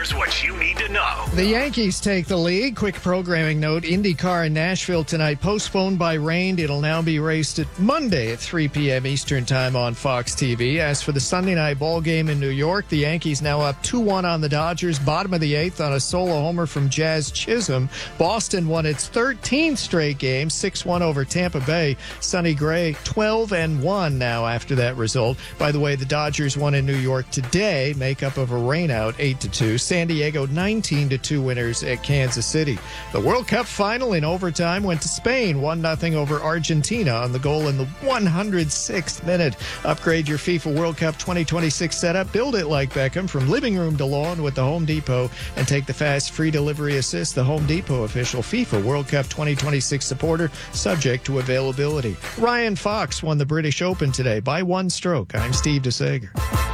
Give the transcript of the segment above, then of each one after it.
Here's what you need to know. The Yankees take the lead. Quick programming note, IndyCar in Nashville tonight postponed by rain. It'll now be raced at Monday at 3 p.m. Eastern Time on Fox TV. As for the Sunday night ball game in New York, the Yankees now up 2-1 on the Dodgers. Bottom of the eighth on a solo homer from Jazz Chisholm. Boston won its 13th straight game, 6-1 over Tampa Bay. Sonny Gray 12-1 now after that result. By the way, the Dodgers won in New York today, makeup of a rainout 8-2. San Diego 19-2 winners at Kansas City. The World Cup final in overtime went to Spain, 1-0 over Argentina on the goal in the 106th minute. Upgrade your FIFA World Cup 2026 setup. Build it like Beckham from living room to lawn with the Home Depot and take the fast free delivery assist. The Home Depot official FIFA World Cup 2026 supporter, subject to availability. Ryan Fox won the British Open today by one stroke. I'm Steve DeSager.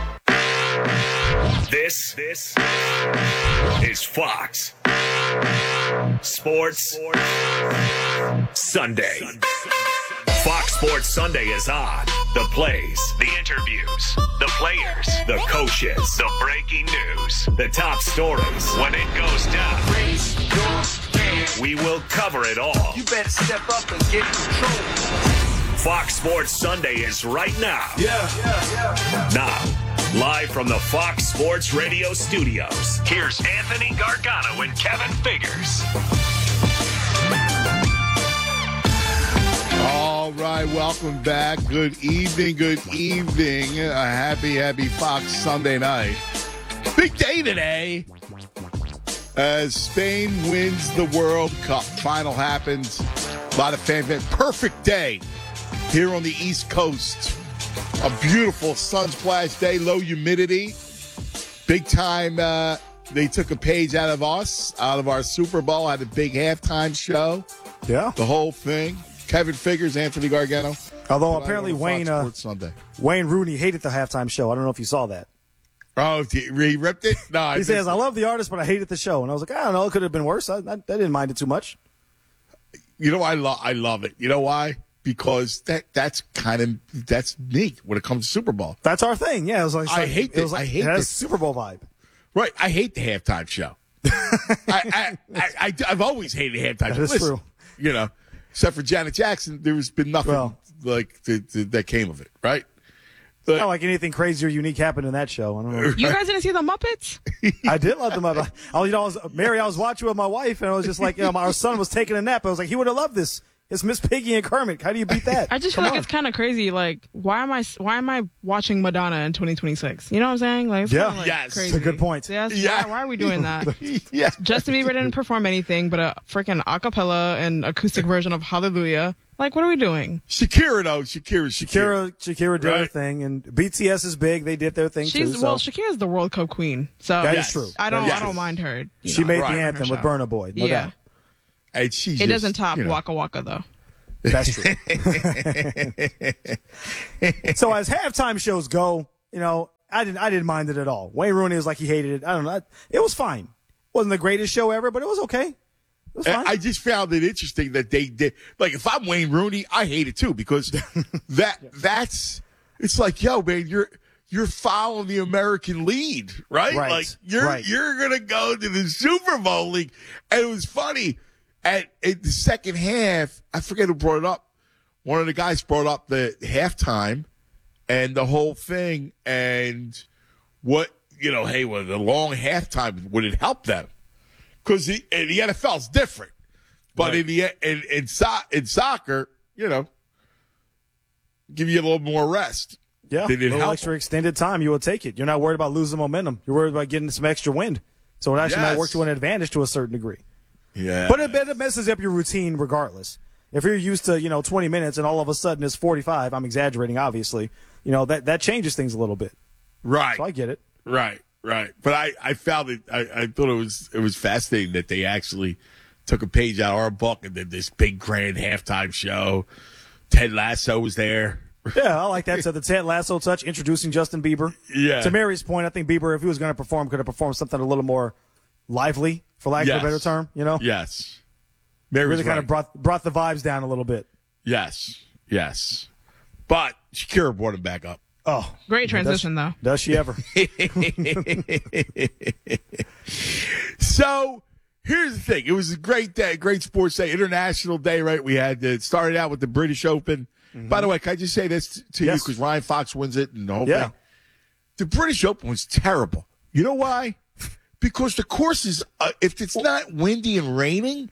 This is Fox Sports Sunday. Fox Sports Sunday is on. The plays, the interviews, the players, the coaches, the breaking news, the top stories. When it goes down, we will cover it all. You better step up and get control. Fox Sports Sunday is right now. Now, live from the Fox Sports Radio studios, here's Anthony Gargano and Kevin Figures. All right, welcome back. Good evening. A happy Fox Sunday night. Big day today as Spain wins the World Cup. Final happens. A lot of fanfare. Perfect day here on the East Coast. A beautiful sun-splashed day, low humidity. Big time, they took a page out of us, out of our Super Bowl, had a big halftime show. Yeah. The whole thing. Kevin Figures, Anthony Gargano. Although apparently Wayne Rooney hated the halftime show. I don't know if you saw that. Oh, he ripped it? No, he says, I love the artist, but I hated the show. And I was like, I don't know, it could have been worse. I didn't mind it too much. You know, I love it. You know why? Because that's me when it comes to Super Bowl. That's our thing. Yeah, it was like I hate this. I hate this Super Bowl vibe. Right, I hate the halftime show. I've always hated halftime show. That is true. You know, except for Janet Jackson, there's been nothing that came of it. Right. But, not like anything crazy or unique happened in that show. I don't know. You guys didn't see the Muppets? I did love the Muppets. I was watching with my wife, and I was just like, our son was taking a nap. I was like, he would have loved this. It's Miss Piggy and Kermit. How do you beat that? I just feel like it's kind of crazy. Like, why am I watching Madonna in 2026? You know what I'm saying? Like, it's yes, crazy. That's a good point. Yes, yeah. Why are we doing that? Yeah. Justin Bieber didn't perform anything but a freaking a cappella and acoustic version of Hallelujah. Like, what are we doing? Shakira, though. Shakira did her thing, and BTS is big. They did their thing too. Well, Shakira's the World Cup queen, so that is true. I don't mind her. She made the anthem with Burna Boy. No doubt. And it doesn't top Waka Waka though. That's true. So as halftime shows go, I didn't mind it at all. Wayne Rooney was like he hated it. I don't know. It was fine. Wasn't the greatest show ever, but it was okay. It was fine. I just found it interesting that they did. Like, if I'm Wayne Rooney, I hate it too because it's like, yo, man, you're following the American lead, right? Like you're gonna go to the Super Bowl league, and it was funny. At the second half, I forget who brought it up. One of the guys brought up the halftime and the whole thing, and what the long halftime, would it help them? Because the NFL is different, but in soccer, give you a little more rest. Yeah, a little extra extended time, you will take it. You're not worried about losing momentum. You're worried about getting some extra wind. So it actually might work to an advantage to a certain degree. Yeah, but it messes up your routine regardless. If you're used to 20 minutes and all of a sudden it's 45, I'm exaggerating obviously. That changes things a little bit. Right. So I get it. Right. But I found it. I thought it was fascinating that they actually took a page out of our book and did this big grand halftime show. Ted Lasso was there. Yeah, I like that. So the Ted Lasso touch, introducing Justin Bieber. Yeah. To Mary's point, I think Bieber, if he was going to perform, could have performed something a little more lively, for lack of a better term. Yes. Mary's really kind of brought the vibes down a little bit. Yes. But Shakira brought him back up. Oh, great transition though. Does she ever? So here's the thing. It was a great day, great sports day, international day, right? We had started out with the British Open. By the way, can I just say this to you because Ryan Fox wins it and the whole thing? The British Open was terrible. You know why? Because the course is, if it's not windy and raining,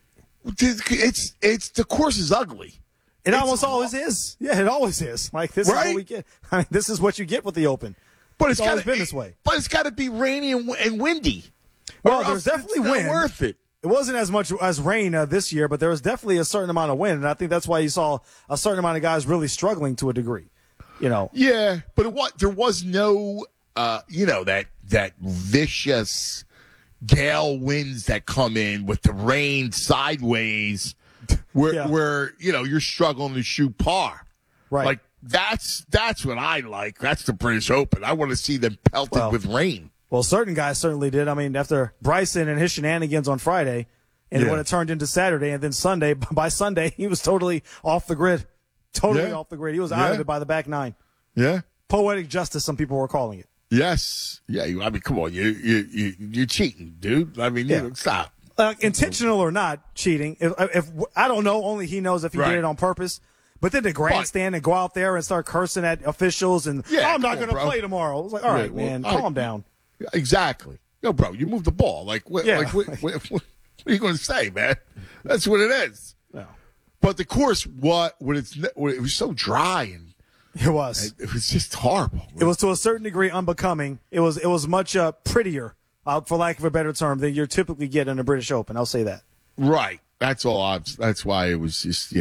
it's the course is ugly. It almost always is. Yeah, it always is. Like, this is what we get. I mean, this is what you get with the Open. But it's always been this way. But it's got to be rainy and windy. Well, there's definitely wind. Worth it. It wasn't as much as rain this year, but there was definitely a certain amount of wind, and I think that's why you saw a certain amount of guys really struggling to a degree. You know. Yeah, but there was no, that vicious gale winds that come in with the rain sideways, where you're struggling to shoot par. Right. Like that's what I like. That's the British Open. I want to see them pelted with rain. Well, certain guys certainly did. I mean, after Bryson and his shenanigans on Friday, and when it turned into Saturday and then Sunday, by Sunday, he was totally off the grid. Totally off the grid. He was out of it by the back nine. Yeah. Poetic justice, some people were calling it. Yes. Yeah. I mean, come on. You're cheating, dude. I mean, stop. Intentional or not cheating. If I don't know, only he knows if he did it on purpose. But then the grandstand and go out there and start cursing at officials and I'm not going to play tomorrow. I was like, all right, man, calm down. Exactly. No, bro, you moved the ball. What are you going to say, man? That's what it is. No. But the course, it was so dry and it was just horrible. It was to a certain degree unbecoming. It was much prettier, for lack of a better term, than you typically get in a British Open. I'll say that. Right. That's all. That's why it was just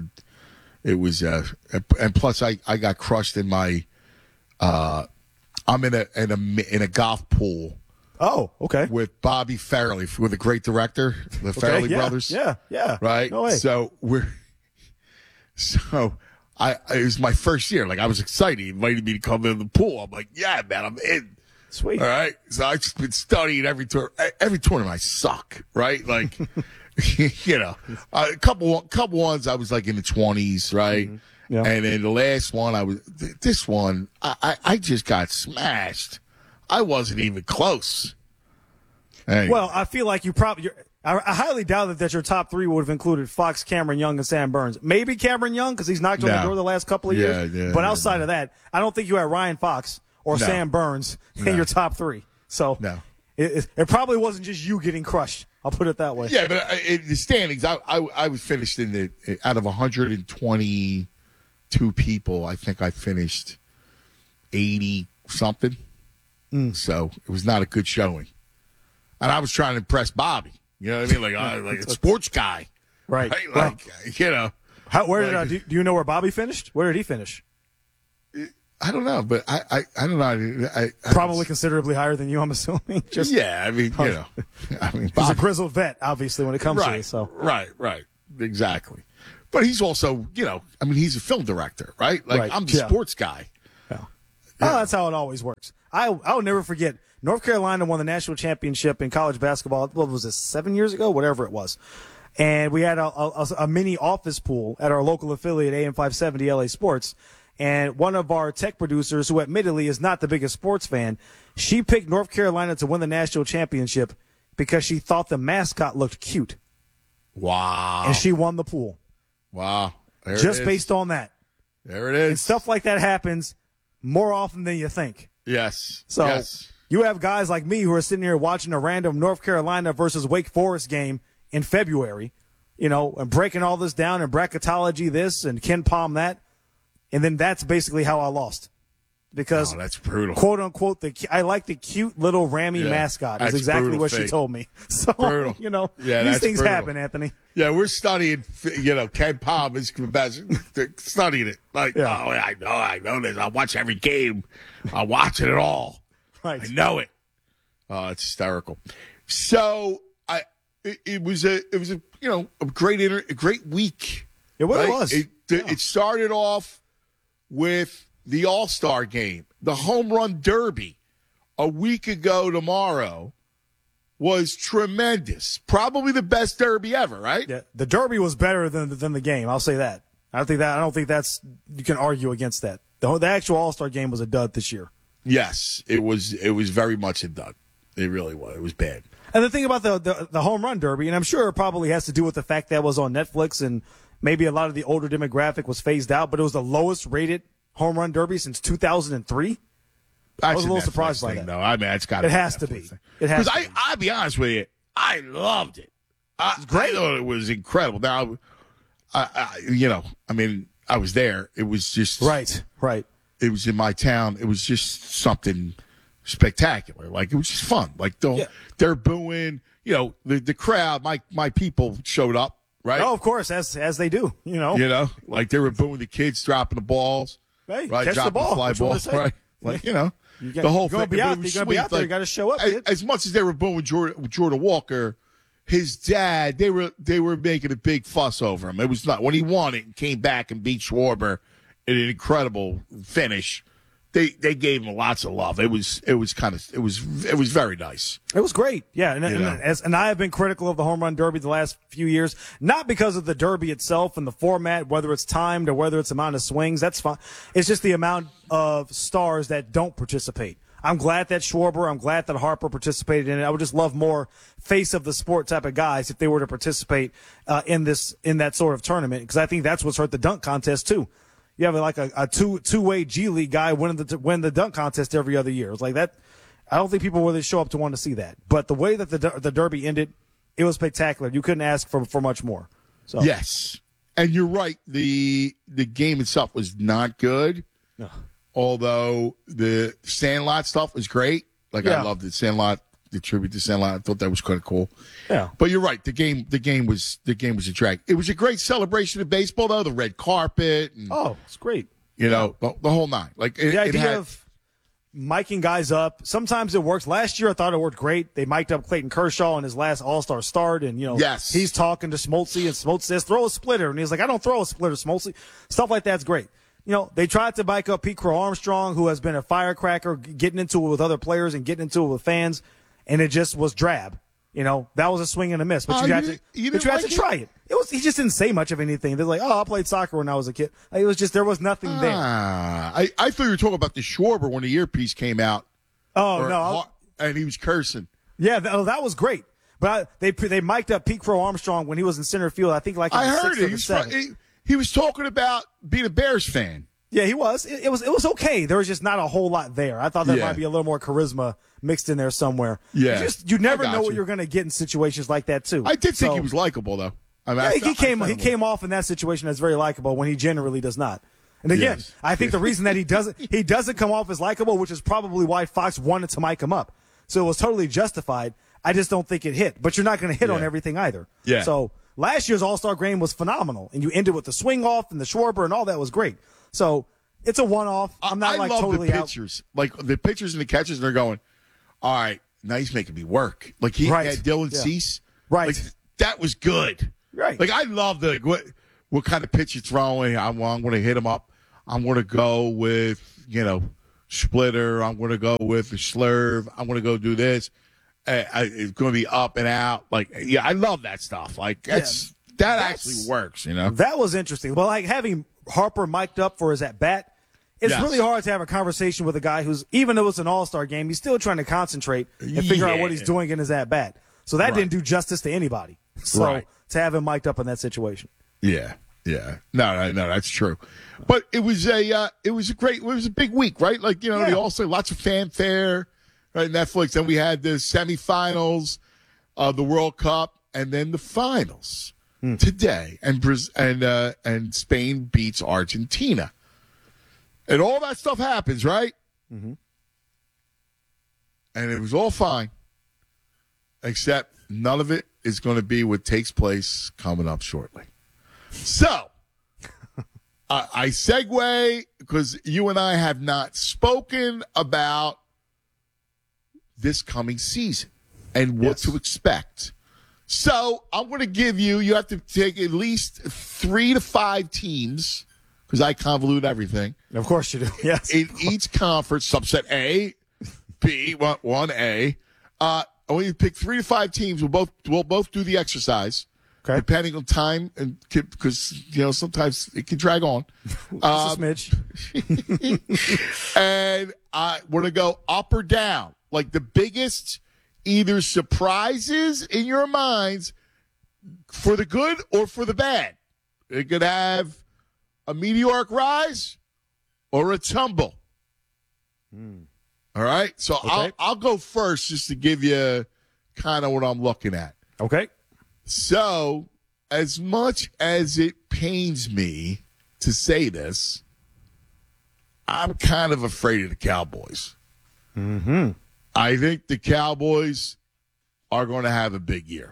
and plus I got crushed in my. I'm in a golf pool. Oh, okay. With Bobby Farrelly, with a great director, the Farrelly brothers. Yeah. Right. No way. So it was my first year. Like, I was excited. He invited me to come in the pool. I'm like, yeah, man, I'm in. Sweet. All right. So I've just been studying every tournament. I suck. Right. Like, a couple ones I was like in the 20s. Right. Mm-hmm. Yeah. And then the last one, I just got smashed. I wasn't even close. Anyway. Well, I feel like I highly doubt that your top three would have included Fox, Cameron Young, and Sam Burns. Maybe Cameron Young because he's knocked on the door the last couple of years. Yeah, but outside of that, I don't think you had Ryan Fox or Sam Burns in your top three. So it probably wasn't just you getting crushed. I'll put it that way. Yeah, but in the standings, I was finished out of 122 people. I think I finished 80 something. So it was not a good showing. And I was trying to impress Bobby. You know what I mean? Like a sports guy. Right. Like, do you know where Bobby finished? Where did he finish? I don't know, but I don't know. Probably considerably higher than you, I'm assuming. Bobby, he's a grizzled vet, obviously, when it comes to it. So. Right. Exactly. But he's also, he's a film director, right? Like, I'm the sports guy. Yeah. Oh, that's how it always works. I'll never forget. North Carolina won the national championship in college basketball. What was this, 7 years ago? Whatever it was. And we had a mini office pool at our local affiliate, AM 570 LA Sports. And one of our tech producers, who admittedly is not the biggest sports fan, she picked North Carolina to win the national championship because she thought the mascot looked cute. Wow. And she won the pool. Wow. Just based on that. There it is. And stuff like that happens more often than you think. Yes. So you have guys like me who are sitting here watching a random North Carolina versus Wake Forest game in February, and breaking all this down and bracketology this and Ken Palm that. And then that's basically how I lost. Because, that's brutal. Quote unquote, I like the cute little Rammy mascot. Is exactly what she told me. So, brutal. These things happen, Anthony. Yeah, we're studying, Ken Palm is studying it. Like, I know this. I watch every game. I watch it all. Right. I know it. Oh, it's hysterical. So, it was a great week. It was. It started off with the All-Star game, the Home Run Derby a week ago tomorrow was tremendous. Probably the best Derby ever, right? Yeah, the Derby was better than the game. I'll say that. I don't think that's you can argue against that. The actual All-Star game was a dud this year. Yes, it was very much a dud. It really was. It was bad. And the thing about the home run derby, and I'm sure it probably has to do with the fact that it was on Netflix and maybe a lot of the older demographic was phased out, but it was the lowest rated home run derby since 2003. I was a little surprised by that. No, I mean, it's got it has to be. It has to be. I'll be honest with you, I loved it. I thought it was incredible. Now, I was there. It was just right. It was in my town. It was just something spectacular. Like, it was just fun. Like, they're booing. You know, the crowd. My people showed up. Right. Oh, of course, as they do. You know, like they were booing the kids dropping the balls. Hey, right, catch the ball. Fly balls. Right. Like, the whole thing. You're going to be out there. You got to show up. As much as they were booing Jordan Walker, his dad, they were making a big fuss over him. It was not when he won it and came back and beat Schwarber in an incredible finish. They gave him lots of love. It was very nice. It was great. Yeah, and I have been critical of the home run derby the last few years, not because of the derby itself and the format, whether it's timed or whether it's amount of swings. That's fine. It's just the amount of stars that don't participate. I'm glad that Schwarber, I'm glad that Harper participated in it. I would just love more face of the sport type of guys if they were to participate in that sort of tournament, because I think that's what's hurt the dunk contest too. You have like a two-way G League guy win the dunk contest every other year. It's like that. I don't think people really show up to want to see that. But the way that the derby ended, it was spectacular. You couldn't ask for much more. So yes, and you're right. The game itself was not good. No. Although the Sandlot stuff was great. Like, I loved the Sandlot, the tribute to Sandlot. I thought that was kind of cool. Yeah. But you're right. The game was a drag. It was a great celebration of baseball, though. The red carpet. And, it's great. The whole nine. Like, the idea of miking guys up. Sometimes it works. Last year, I thought it worked great. They mic'd up Clayton Kershaw in his last All-Star start, and yes. He's talking to Smoltzy, and Smoltzy says, "Throw a splitter," and he's like, "I don't throw a splitter, Smoltzy." Stuff like that's great. They tried to mic up Pete Crow Armstrong, who has been a firecracker, getting into it with other players and getting into it with fans, and it just was drab. That was a swing and a miss. But you had to try it. He just didn't say much of anything. They're like, "Oh, I played soccer when I was a kid." It was just, there was nothing there. I thought you were talking about the Schwarber when the earpiece came out. Oh, no. And he was cursing. Yeah, that was great. But they mic'd up Pete Crow Armstrong when he was in center field. I think like in I the heard sixth or the it. seventh. He was talking about being a Bears fan. Yeah, he was. It was okay. There was just not a whole lot there. I thought there might be a little more charisma mixed in there somewhere. Yeah, you never know what you're going to get in situations like that too. I did think he was likable, though. He came off in that situation as very likable when he generally does not. And again, I think the reason that he doesn't come off as likable, which is probably why Fox wanted to mic him up. So it was totally justified. I just don't think it hit. But you're not going to hit on everything either. Yeah. So last year's All-Star game was phenomenal, and you ended with the swing off and the Schwarber and all that was great. So it's a one-off. I'm not I love totally the pitchers. Like the pitchers and the catchers, they're going, all right, now he's making me work. Like he had Dylan Cease. Right. Like, that was good. Right. Like I love what kind of pitch you're throwing. I'm going to hit him up. I'm going to go with, splitter. I'm going to go with a slurve. I'm going to go do this. It's going to be up and out. Like, I love that stuff. Like that actually works, That was interesting. Well, like having Harper mic'd up for his at-bat, it's really hard to have a conversation with a guy who's, even though it's an all-star game, he's still trying to conconcentrate and figure out what he's doing in his at-bat. So that didn't do justice to anybody. So to have him mic'd up in that situation. Yeah. Yeah. No, that's true. But it was a big week, right? Like, the All-Star, lots of fanfare, right? Netflix. Then we had the semifinals of the World Cup and then the finals today. And Spain beats Argentina. And all that stuff happens, right? Mm-hmm. And it was all fine. Except none of it is going to be what takes place coming up shortly. So, I segue because you and I have not spoken about this coming season and what to expect. So, I'm going to give you have to take at least 3 to 5 teams because I convolute everything. Of course you do, yes. In each conference, subset A, B, 1A. I want you to pick 3 to 5 teams. We'll both do the exercise. Okay. Depending on time, and because sometimes it can drag on. Just a smidge. And I want to go up or down, like the biggest either surprises in your minds for the good or for the bad. It could have a meteoric rise or a tumble. All right? So Okay. I'll go first just to give you kind of what I'm looking at. Okay. So, as much as it pains me to say this, I'm kind of afraid of the Cowboys. Mm-hmm. I think the Cowboys are going to have a big year.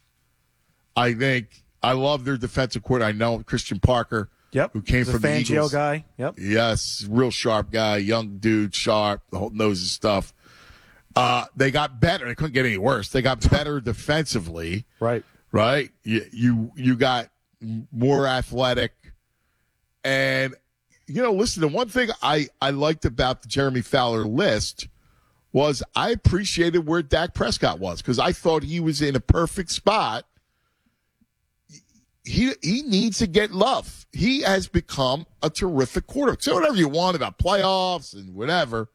I love their defensive coordinator. I know Christian Parker, Yep. who came He's from a the Fangio Eagles. guy. Yep. Yes, real sharp guy, young dude, sharp, the whole knows his stuff. They got better. They couldn't get any worse. They got better defensively. Right. Right? You got more athletic. And, listen, the one thing I liked about the Jeremy Fowler list was I appreciated where Dak Prescott was because I thought he was in a perfect spot. He needs to get love. He has become a terrific quarterback. Say whatever you want about playoffs and whatever.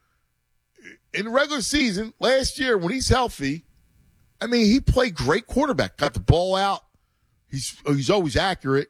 In the regular season, last year when he's healthy, he played great quarterback. Got the ball out. He's always accurate.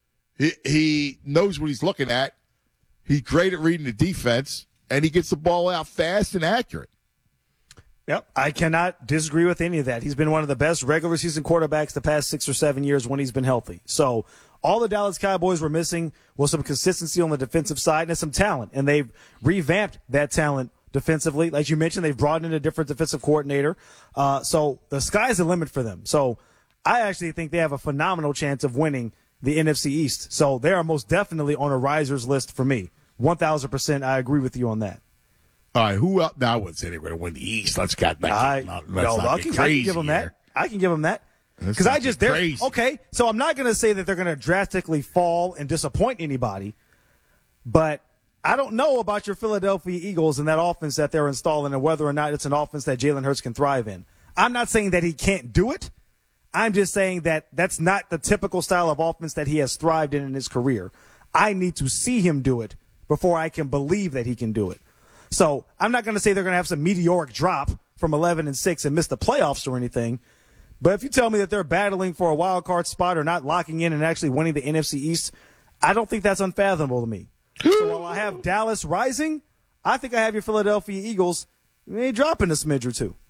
He knows what he's looking at. He's great at reading the defense, and he gets the ball out fast and accurate. Yep. I cannot disagree with any of that. He's been one of the best regular season quarterbacks the past 6 or 7 years when he's been healthy. So all the Dallas Cowboys were missing was some consistency on the defensive side and some talent, and they've revamped that talent defensively. Like you mentioned, they've brought in a different defensive coordinator. So the sky's the limit for them. So I actually think they have a phenomenal chance of winning the NFC East. So they are most definitely on a risers list for me. 1,000%. I agree with you on that. All right, who else? Now I wouldn't say they're going to win the East. Let's get back. I can give them that. I can give them that. Because they're crazy. Okay, so I'm not going to say that they're going to drastically fall and disappoint anybody, but I don't know about your Philadelphia Eagles and that offense that they're installing and whether or not it's an offense that Jalen Hurts can thrive in. I'm not saying that he can't do it. I'm just saying that that's not the typical style of offense that he has thrived in his career. I need to see him do it before I can believe that he can do it. So I'm not going to say they're going to have some meteoric drop from 11-6 and miss the playoffs or anything. But if you tell me that they're battling for a wild card spot or not locking in and actually winning the NFC East, I don't think that's unfathomable to me. So while I have Dallas rising, I think I have your Philadelphia Eagles dropping a smidge or two.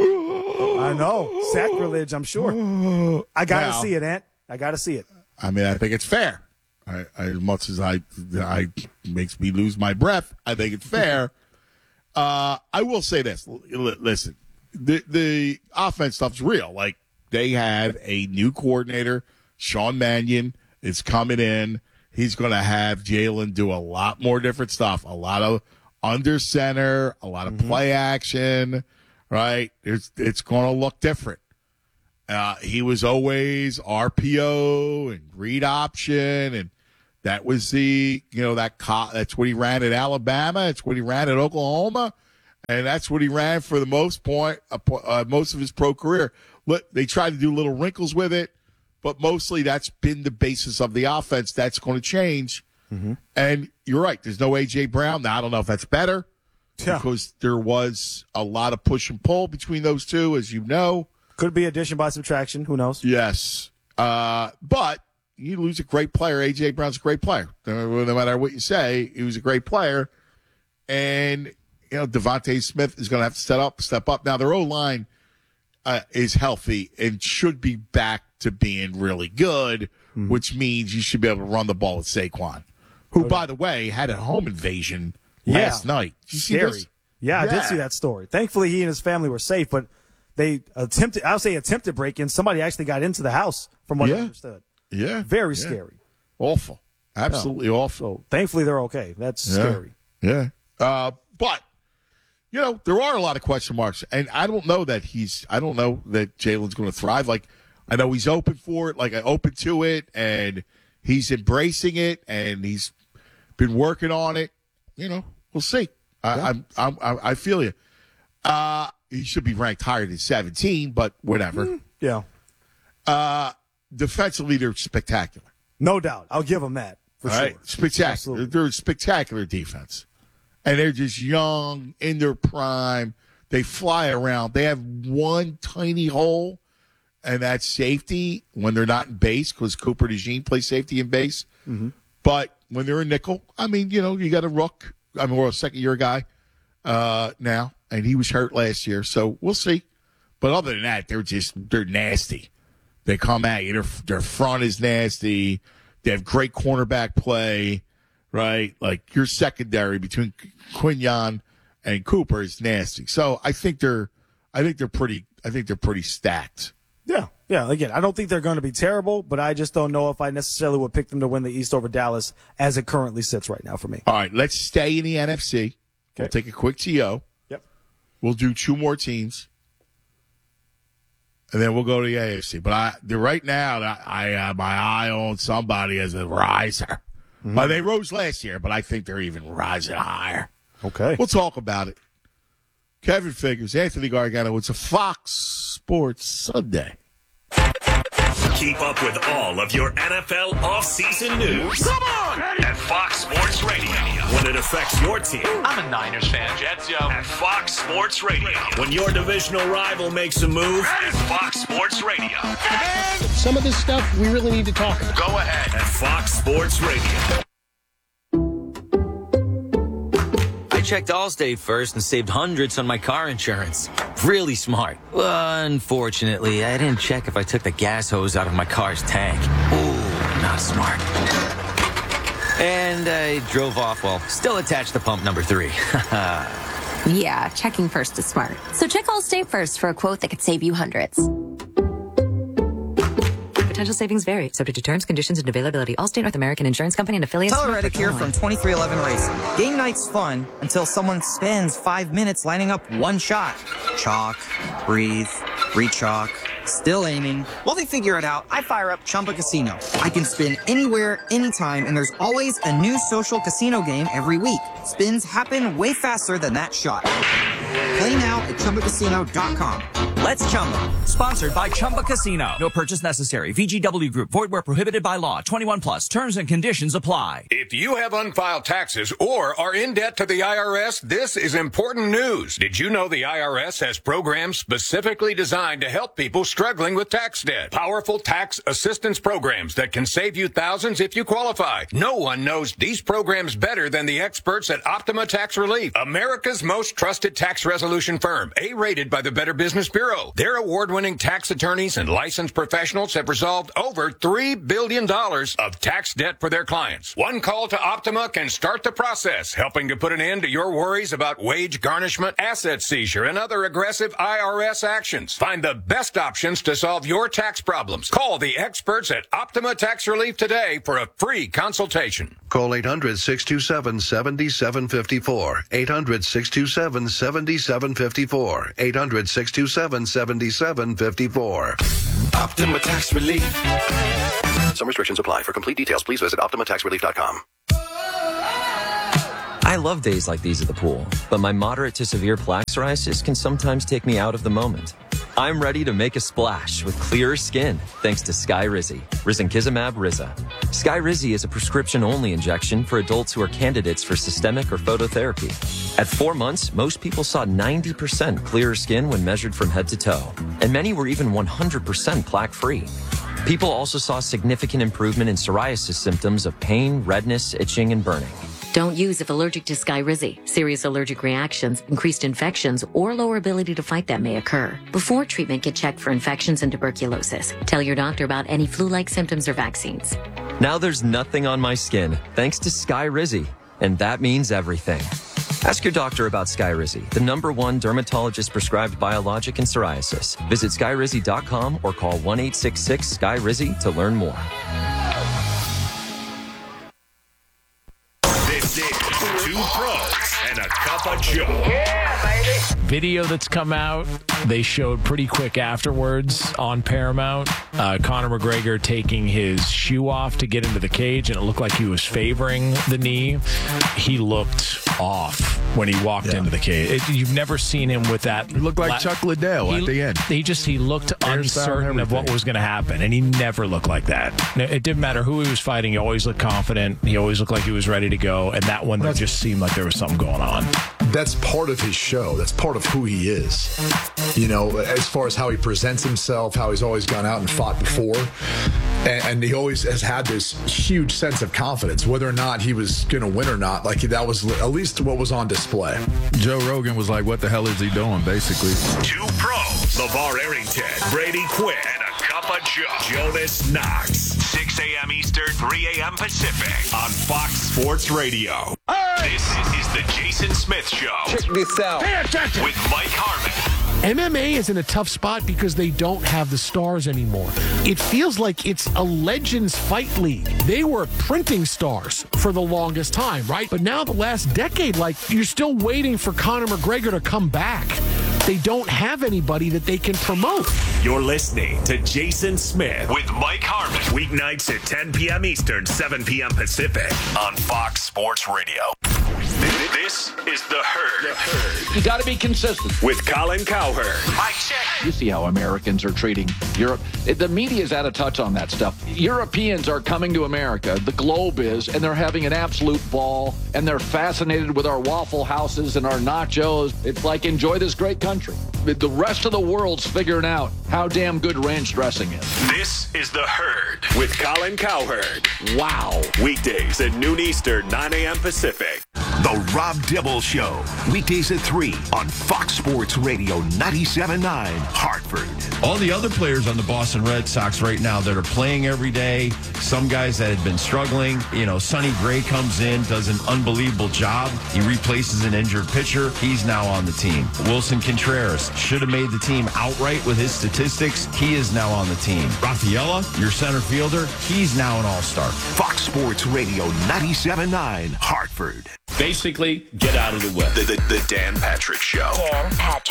I know. Sacrilege, I'm sure. I got to see it, Ant. I got to see it. I think it's fair. As much as I makes me lose my breath, I think it's fair. I will say this. Listen, the offense stuff's real. Like, they have a new coordinator, Sean Mannion, is coming in. He's going to have Jalen do a lot more different stuff, a lot of under center, a lot of play action, right? It's going to look different. He was always RPO and read option, and that was that's what he ran at Alabama. It's what he ran at Oklahoma, and that's what he ran for the most of his pro career. Look, they tried to do little wrinkles with it, but mostly that's been the basis of the offense. That's going to change. Mm-hmm. And you're right. There's no A.J. Brown. Now, I don't know if that's better because there was a lot of push and pull between those two, as you know. Could be addition by subtraction. Who knows? Yes. But you lose a great player. A.J. Brown's a great player. No matter what you say, he was a great player. And, Devontae Smith is going to have to step up. Now, their O-line is healthy and should be back to being really good, which means you should be able to run the ball with Saquon, who, by the way, had a home invasion last night. Did you see this? Yeah, I did see that story. Thankfully, he and his family were safe, but they attempted break-in. Somebody actually got into the house, from what I understood. Yeah. Very scary. Awful. Absolutely awful. So, thankfully, they're okay. That's scary. Yeah. But, there are a lot of question marks, and I don't know that Jalen's going to thrive. Like, I know he's open for it, open to it, and he's embracing it, and he's been working on it. We'll see. I feel you. He should be ranked higher than 17, but whatever. Yeah. Defensively, they're spectacular. No doubt. I'll give them that for sure. Right? Spectacular. Absolutely. They're a spectacular defense. And they're just young, in their prime. They fly around. They have one tiny hole, and that's safety when they're not in base because Cooper DeJean plays safety in base. Mm-hmm. But when they're in nickel, I mean, you got a rook. We're a second-year guy now, and he was hurt last year, so we'll see. But other than that, they're nasty. They come at you. Their front is nasty. They have great cornerback play, right? Like your secondary between Quinyon and Cooper is nasty. So I think they're pretty stacked. Yeah. Again, I don't think they're going to be terrible, but I just don't know if I necessarily would pick them to win the East over Dallas as it currently sits right now for me. All right, let's stay in the NFC. Okay. We'll take a quick TO. Yep. We'll do two more teams, and then we'll go to the AFC. But right now, I have my eye on somebody as a riser. Mm-hmm. Well, they rose last year, but I think they're even rising higher. Okay. We'll talk about it. Kevin Figures, Anthony Gargano. It's a Fox Sports Sunday. Keep up with all of your NFL offseason news. Come on! At Fox Sports Radio. When it affects your team. I'm a Niners fan, Jets, yo. At Fox Sports Radio. When your divisional rival makes a move. At Fox Sports Radio. Some of this stuff we really need to talk about. Go ahead. At Fox Sports Radio. I checked Allstate first and saved hundreds on my car insurance. Really smart. Unfortunately, I didn't check if I took the gas hose out of my car's tank. Ooh, not smart. And I drove off while still attached to pump number 3. Yeah, checking first is smart. So check Allstate first for a quote that could save you hundreds. Potential savings vary, subject to terms, conditions, and availability. Allstate North American Insurance Company and affiliates. Tyler Reddick here from 2311 Racing. Game night's fun until someone spends 5 minutes lining up one shot. Chalk, breathe, re-chalk, still aiming. While they figure it out, I fire up Chumba Casino. I can spin anywhere, anytime, and there's always a new social casino game every week. Spins happen way faster than that shot. Play now at ChumbaCasino.com. Let's Chumba. Sponsored by Chumba Casino. No purchase necessary. VGW Group. Void where prohibited by law. 21 plus. Terms and conditions apply. If you have unfiled taxes or are in debt to the IRS, this is important news. Did you know the IRS has programs specifically designed to help people struggling with tax debt? Powerful tax assistance programs that can save you thousands if you qualify. No one knows these programs better than the experts at Optima Tax Relief, America's most trusted tax resolution firm, A-rated by the Better Business Bureau. Their award-winning tax attorneys and licensed professionals have resolved over $3 billion of tax debt for their clients. One call to Optima can start the process, helping to put an end to your worries about wage garnishment, asset seizure, and other aggressive IRS actions. Find the best options to solve your tax problems. Call the experts at Optima Tax Relief today for a free consultation. Call 800-627-7754. 800-627-7754. 800-627-7754. Optima Tax Relief. Some restrictions apply. For complete details, please visit OptimaTaxRelief.com. I love days like these at the pool, but my moderate to severe plaque psoriasis can sometimes take me out of the moment. I'm ready to make a splash with clearer skin thanks to Skyrizi, Risankizumab Riza. Skyrizi is a prescription-only injection for adults who are candidates for systemic or phototherapy. At 4 months, most people saw 90% clearer skin when measured from head to toe, and many were even 100% plaque-free. People also saw significant improvement in psoriasis symptoms of pain, redness, itching, and burning. Don't use if allergic to Skyrizi. Serious allergic reactions, increased infections, or lower ability to fight them may occur. Before treatment, get checked for infections and tuberculosis. Tell your doctor about any flu-like symptoms or vaccines. Now there's nothing on my skin thanks to Skyrizi, and that means everything. Ask your doctor about Skyrizi, the #1 dermatologist-prescribed biologic in psoriasis. Visit Skyrizi.com or call 1-866-SKYRIZI to learn more. This is Two Pros and a Cup of Joe. Yeah, baby. Video that's come out, they showed pretty quick afterwards on Paramount. Conor McGregor taking his shoe off to get into the cage, and it looked like he was favoring the knee. He looked off. when he walked into the cage. You've never seen him with that. He looked like Chuck Liddell at the end. He looked uncertain of what was going to happen, and he never looked like that. It didn't matter who he was fighting. He always looked confident. He always looked like he was ready to go, and that one just seemed like there was something going on. That's part of his show. That's part of who he is. You know, as far as how he presents himself, how he's always gone out and fought before. And he always has had this huge sense of confidence, whether or not he was going to win or not. Like, that was at least what was on display. Joe Rogan was like, what the hell is he doing, basically? Two pros, LeVar Arrington, Brady Quinn, and a cup of Joe, Jonas Knox. 6 a.m. Eastern, 3 a.m. Pacific on Fox Sports Radio. This is the Jason Smith Show. Check this out. Pay attention. With Mike Harmon. MMA is in a tough spot because they don't have the stars anymore. It feels like it's a Legends Fight League. They were printing stars for the longest time, right? But now the last decade, like, you're still waiting for Conor McGregor to come back. They don't have anybody that they can promote. You're listening to Jason Smith with Mike Harmon. Weeknights at 10 p.m. Eastern, 7 p.m. Pacific on Fox Sports Radio. This is The Herd. You got to be consistent. With Colin Cowherd. Mike check. You see how Americans are treating Europe. The media's out of touch on that stuff. Europeans are coming to America, the globe is, and they're having an absolute ball, and they're fascinated with our Waffle Houses and our nachos. It's like, enjoy this great country. The rest of the world's figuring out how damn good ranch dressing is. This is The Herd with Colin Cowherd. Wow. Weekdays at noon Eastern, 9 a.m. Pacific. The Rob Dibble Show. Weekdays at 3 on Fox Sports Radio 97.9 Hartford. All the other players on the Boston Red Sox right now that are playing every day, some guys that had been struggling, Sonny Gray comes in, does an unbelievable job. He replaces an injured pitcher. He's now on the team. Wilson Contreras should have made the team outright with his statistics. He is now on the team. Rafaela, your center fielder, he's now an all-star. Fox Sports Radio 97.9 Hartford. Basically, get out of the way. The Dan Patrick Show. Dan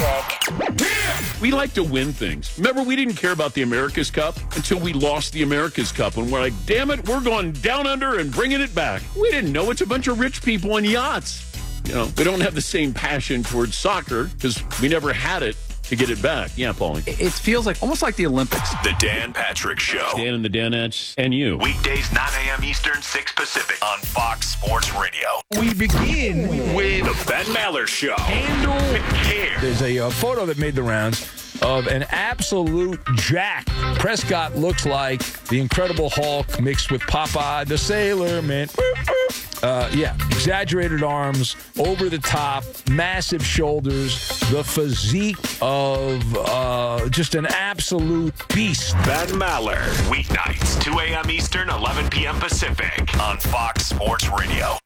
Patrick. We like to win things. Remember, we didn't care about the America's Cup until we lost the America's Cup. And we're like, damn it, we're going down under and bringing it back. We didn't know it's a bunch of rich people on yachts. We don't have the same passion towards soccer because we never had it to get it back. Yeah, Paulie. It feels like almost like the Olympics. The Dan Patrick Show. Dan and the Danettes and you. Weekdays 9 a.m. Eastern, 6 Pacific on Fox Sports Radio. We begin with the Ben Maller Show. Handle Care. There's a photo that made the rounds of an absolute jack. Prescott looks like the Incredible Hulk mixed with Popeye the Sailor Man. Exaggerated arms, over the top, massive shoulders, the physique of just an absolute beast. Ben Maller, weeknights, 2 a.m. Eastern, 11 p.m. Pacific on Fox Sports Radio.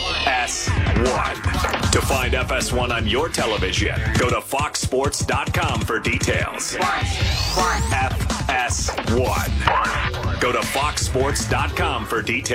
FS1. To find FS1 on your television, go to foxsports.com for details. FS1. Go to foxsports.com for details.